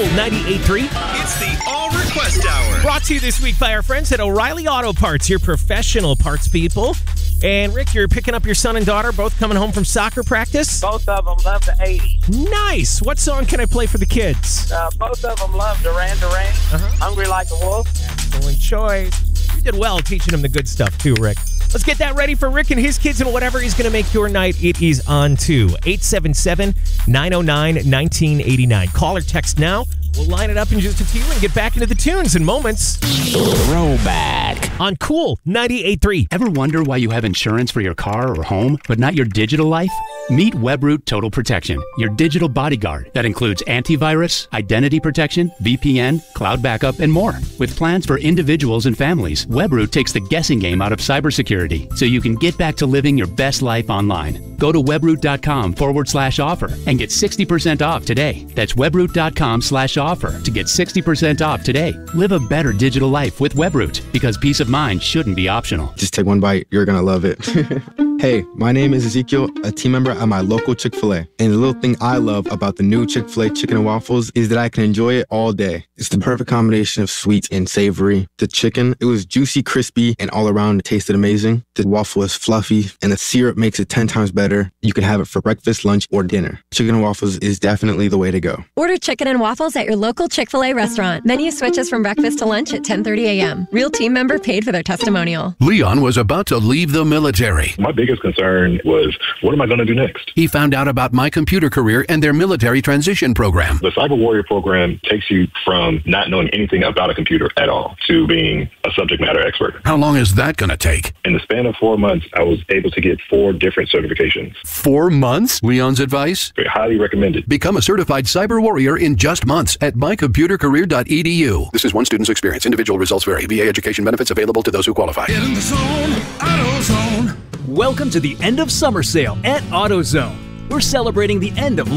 Cool 98.3. It's the All Request Hour. Brought to you this week by our friends at O'Reilly Auto Parts, your professional parts people. And Rick, you're picking up your son and daughter, both coming home from soccer practice? Both of them love the 80s. Nice. What song can I play for the kids? Both of them love Duran Duran, Hungry Like a Wolf. Excellent choice. You did well teaching them the good stuff too, Rick. Let's get that ready for Rick and his kids and whatever he's going to make your night. It is on to 877-909-1989. Call or text now. We'll line it up in just a few and get back into the tunes in moments. Throwback. On Cool 98.3. Ever wonder why you have insurance for your car or home, but not your digital life? Meet Webroot Total Protection, your digital bodyguard that includes antivirus, identity protection, VPN, cloud backup, and more. With plans for individuals and families, Webroot takes the guessing game out of cybersecurity so you can get back to living your best life online. Go to webroot.com/offer and get 60% off today. That's webroot.com/offer to get 60% off today. Live a better digital life with Webroot because peace of mind shouldn't be optional. Just take one bite. You're going to love it. Hey, my name is Ezekiel, a team member at my local Chick-fil-A. And the little thing I love about the new Chick-fil-A chicken and waffles is that I can enjoy it all day. It's the perfect combination of sweet and savory. The chicken, it was juicy, crispy, and all around it tasted amazing. The waffle is fluffy, and the syrup makes it 10 times better. You can have it for breakfast, lunch, or dinner. Chicken and waffles is definitely the way to go. Order chicken and waffles at your local Chick-fil-A restaurant. Menu switches from breakfast to lunch at 10:30 a.m. Real team member paid for their testimonial. Leon was about to leave the military. My biggest concern was, what am I going to do next? He found out about My Computer Career and their military transition program. The Cyber Warrior program takes you from not knowing anything about a computer at all to being a subject matter expert. How long is that going to take? In the span of 4 months, I was able to get 4 different certifications. 4 months? Leon's advice? Highly recommended. Become a certified cyber warrior in just months at mycomputercareer.edu. This is one student's experience. Individual results vary. VA education benefits available to those who qualify. Get in the zone, AutoZone. Welcome to the end of summer sale at AutoZone. We're celebrating the end of